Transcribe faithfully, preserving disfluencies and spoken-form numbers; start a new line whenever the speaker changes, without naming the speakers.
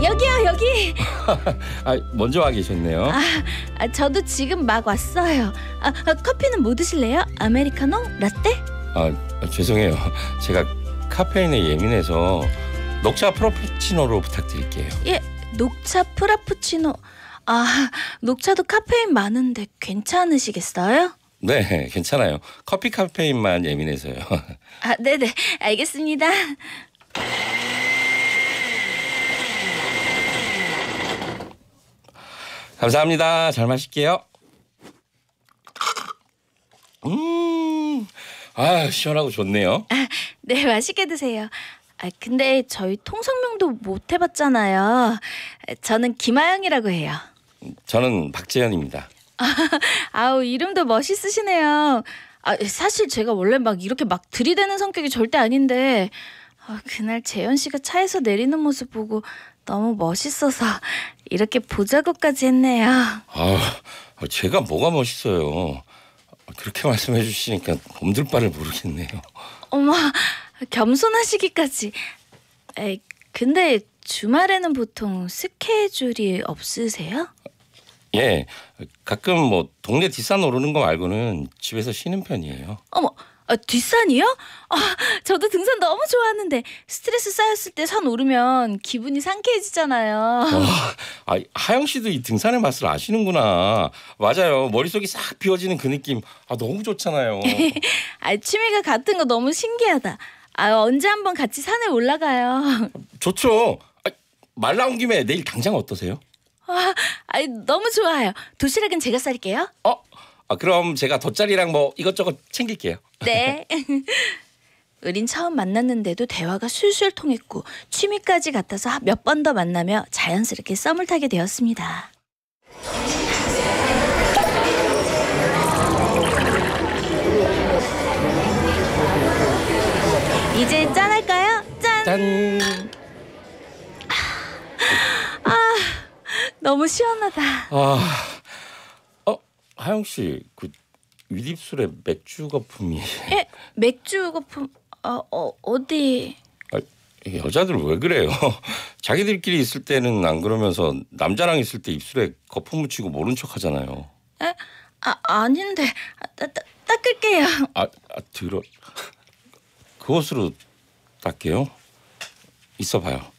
여기요, 여기.
아, 먼저 와 계셨네요.
아, 아, 저도 지금 막 왔어요. 아, 아, 커피는 뭐 드실래요? 아메리카노? 라떼?
아, 죄송해요. 제가 카페인에 예민해서 녹차 프라푸치노로 부탁드릴게요.
예, 녹차 프라푸치노. 아, 녹차도 카페인 많은데 괜찮으시겠어요?
네, 괜찮아요. 커피 카페인만 예민해서요.
아, 네네, 알겠습니다.
감사합니다. 잘 마실게요. 음, 아, 시원하고 좋네요.
아, 네, 맛있게 드세요. 아, 근데 저희 통성명도 못 해봤잖아요. 저는 김아영이라고 해요.
저는 박재현입니다.
아우, 이름도 멋있으시네요. 아, 사실 제가 원래 막 이렇게 막 들이대는 성격이 절대 아닌데 아, 그날 재현 씨가 차에서 내리는 모습 보고 너무 멋있어서 이렇게 보자고까지 했네요.
아, 제가 뭐가 멋있어요. 그렇게 말씀해 주시니까 곰들 바를 모르겠네요.
어머, 겸손하시기까지. 에이, 근데 주말에는 보통 스케줄이 없으세요?
예, 가끔 뭐 동네 뒷산 오르는 거 말고는 집에서 쉬는 편이에요.
어머, 아, 뒷산이요? 아, 저도 등산 너무 좋아하는데 스트레스 쌓였을 때 산 오르면 기분이 상쾌해지잖아요.
와, 아, 하영 씨도 이 등산의 맛을 아시는구나. 맞아요. 머릿속이 싹 비워지는 그 느낌. 아, 너무 좋잖아요.
아, 취미가 같은 거 너무 신기하다. 아, 언제 한번 같이 산에 올라가요.
좋죠. 아, 말 나온 김에 내일 당장 어떠세요?
아, 아, 너무 좋아요. 도시락은 제가 쌀게요.
어? 아, 그럼 제가 돗자리랑 뭐 이것저것 챙길게요.
네. 우린 처음 만났는데도 대화가 술술 통했고 취미까지 같아서 몇 번 더 만나며 자연스럽게 썸을 타게 되었습니다. 이제 짠할까요? 짠!
짠.
아, 너무 시원하다.
아, 어, 하영 씨, 그 윗입술에 맥주 거품이.
예, 맥주 거품. 어, 어 어디?
아, 여자들 왜 그래요? 자기들끼리 있을 때는 안 그러면서 남자랑 있을 때 입술에 거품 묻히고 모른 척 하잖아요.
에? 아, 아닌데. 아, 따, 따, 닦을게요.
아, 아 들어. 그것으로 닦게요? 있어봐요.